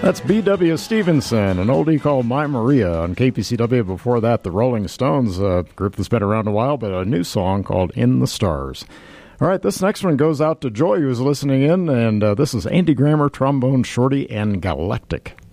That's B.W. Stevenson, an oldie called My Maria on KPCW. Before that, the Rolling Stones, a group that's been around a while, but a new song called In the Stars. All right, this next one goes out to Joy, who's listening in, and this is Andy Grammer, Trombone Shorty, and Galactic.